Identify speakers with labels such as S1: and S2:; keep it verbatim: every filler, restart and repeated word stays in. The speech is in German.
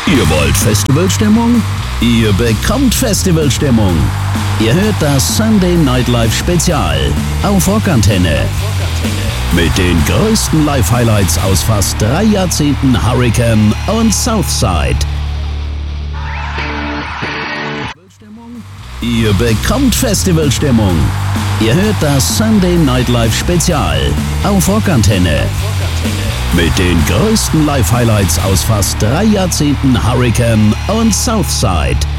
S1: Ihr wollt Festivalstimmung? Ihr bekommt Festivalstimmung. Ihr hört das Sunday Nightlife Spezial auf Rockantenne. Mit den größten Live-Highlights aus fast drei Jahrzehnten Hurricane und Southside. Ihr bekommt Festivalstimmung. Ihr hört das Sunday Nightlife Spezial auf Rockantenne. Mit den größten Live-Highlights aus fast drei Jahrzehnten Hurricane und Southside.